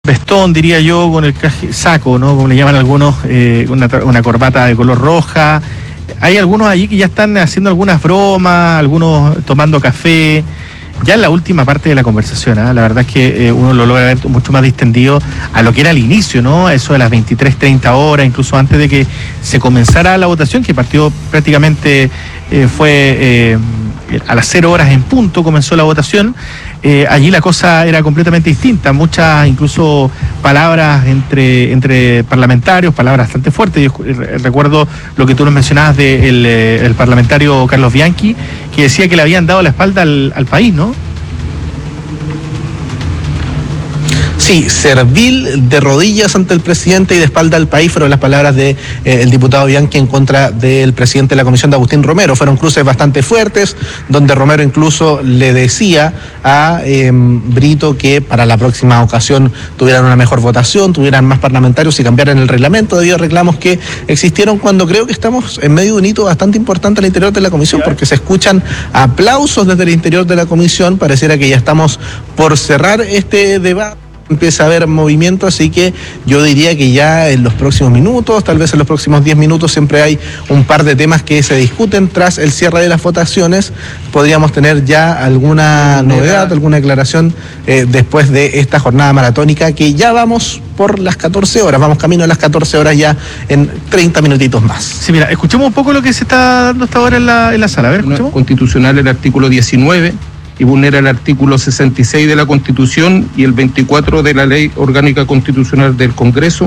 vestón, diría yo, con el saco, ¿no? Como le llaman algunos, una corbata de color roja. Hay algunos allí que ya están haciendo algunas bromas, algunos tomando café. Ya en la última parte de la conversación, ¿eh? La verdad es que uno lo logra ver mucho más distendido a lo que era el inicio, ¿no? Eso de las 23:30 horas, incluso antes de que se comenzara la votación, que partió prácticamente, fue a las 0 horas en punto comenzó la votación. Allí la cosa era completamente distinta, muchas incluso palabras entre parlamentarios, palabras bastante fuertes. Yo recuerdo lo que tú nos mencionabas del el parlamentario Carlos Bianchi, que decía que le habían dado la espalda al país, ¿no? Sí, servil, de rodillas ante el presidente y de espalda al país, fueron las palabras de el diputado Bianchi en contra del presidente de la comisión, de Agustín Romero. Fueron cruces bastante fuertes, donde Romero incluso le decía a Brito que para la próxima ocasión tuvieran una mejor votación, tuvieran más parlamentarios y cambiaran el reglamento, debido a reclamos que existieron cuando creo que estamos en medio de un hito bastante importante al interior de la comisión, porque se escuchan aplausos desde el interior de la comisión. Pareciera que ya estamos por cerrar este debate. Empieza a haber movimiento, así que yo diría que ya en los próximos minutos, tal vez en los próximos 10 minutos, siempre hay un par de temas que se discuten tras el cierre de las votaciones. Podríamos tener ya alguna novedad, alguna declaración después de esta jornada maratónica, que ya vamos por las 14 horas, vamos camino a las 14 horas ya en 30 minutitos más. Sí, mira, escuchemos un poco lo que se está dando hasta ahora en la sala. A ver, escuchemos. Constitucional, el artículo 19... y vulnera el artículo 66 de la Constitución y el 24 de la Ley Orgánica Constitucional del Congreso.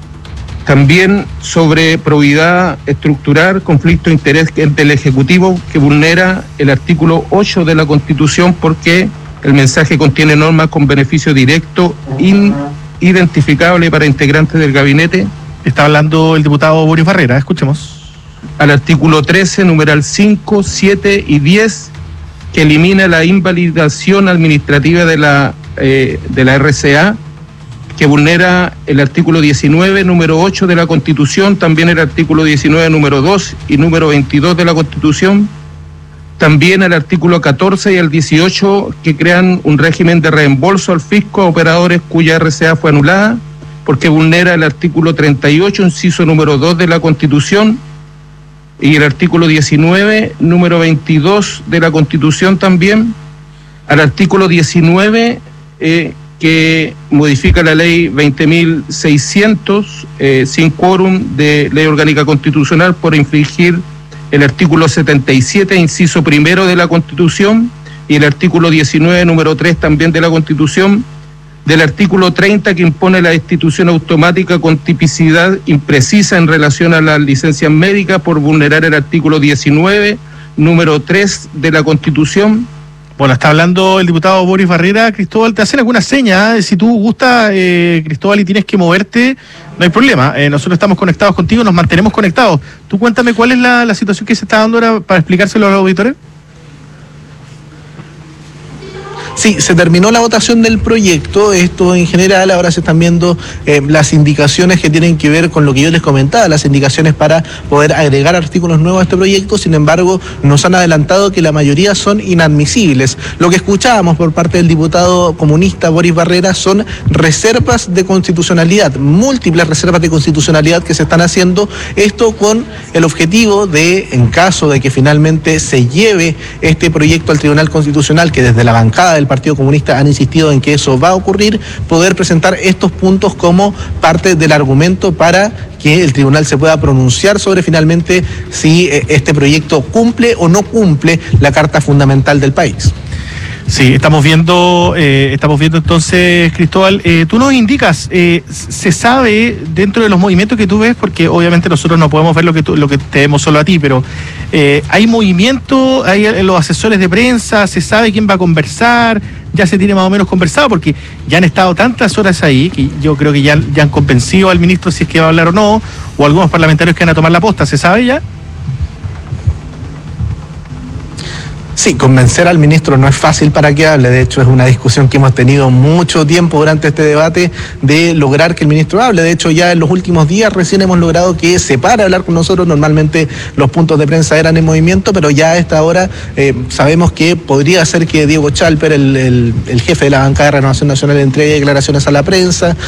También sobre probidad estructural, conflicto de interés del Ejecutivo, que vulnera el artículo 8 de la Constitución, porque el mensaje contiene normas con beneficio directo identificable para integrantes del gabinete. Está hablando el diputado Boris Barrera, escuchemos. Al artículo 13, numeral 5, 7 y 10, que elimina la invalidación administrativa de la RCA, que vulnera el artículo 19, número 8 de la Constitución, también el artículo 19, número 2 y número 22 de la Constitución, también el artículo 14 y el 18, que crean un régimen de reembolso al fisco a operadores cuya RCA fue anulada, porque vulnera el artículo 38, inciso número 2 de la Constitución, y el artículo 19, número 22 de la Constitución también, al artículo 19, que modifica la ley 20.600, sin quórum de ley orgánica constitucional por infringir el artículo 77, inciso primero de la Constitución, y el artículo 19, número 3 también de la Constitución, del artículo 30, que impone la destitución automática con tipicidad imprecisa en relación a las licencias médicas por vulnerar el artículo 19, número 3 de la Constitución. Bueno, está hablando el diputado Boris Barrera. Cristóbal, te hacen alguna seña, ¿eh? Si tú gustas, Cristóbal, y tienes que moverte, no hay problema. Nosotros estamos conectados contigo, nos mantenemos conectados. Tú cuéntame cuál es la situación que se está dando ahora para explicárselo a los auditores. Sí, se terminó la votación del proyecto. Esto en general, ahora se están viendo las indicaciones que tienen que ver con lo que yo les comentaba, las indicaciones para poder agregar artículos nuevos a este proyecto. Sin embargo, nos han adelantado que la mayoría son inadmisibles. Lo que escuchábamos por parte del diputado comunista Boris Barrera son reservas de constitucionalidad, múltiples reservas de constitucionalidad que se están haciendo, esto con el objetivo de, en caso de que finalmente se lleve este proyecto al Tribunal Constitucional, que desde la bancada del Partido Comunista han insistido en que eso va a ocurrir, poder presentar estos puntos como parte del argumento para que el tribunal se pueda pronunciar sobre finalmente si este proyecto cumple o no cumple la Carta Fundamental del país. Sí, estamos viendo entonces, Cristóbal, tú nos indicas, se sabe dentro de los movimientos que tú ves, porque obviamente nosotros no podemos ver lo que te vemos solo a ti, pero hay movimiento, hay los asesores de prensa, se sabe quién va a conversar, ya se tiene más o menos conversado, porque ya han estado tantas horas ahí, que yo creo que ya han convencido al ministro si es que va a hablar o no, o algunos parlamentarios que van a tomar la posta, ¿se sabe ya? Sí, convencer al ministro no es fácil para que hable. De hecho, es una discusión que hemos tenido mucho tiempo durante este debate de lograr que el ministro hable. De hecho, ya en los últimos días recién hemos logrado que se pare a hablar con nosotros. Normalmente los puntos de prensa eran en movimiento, pero ya a esta hora sabemos que podría ser que Diego Chalper, el jefe de la bancada de Renovación Nacional, entregue declaraciones a la prensa.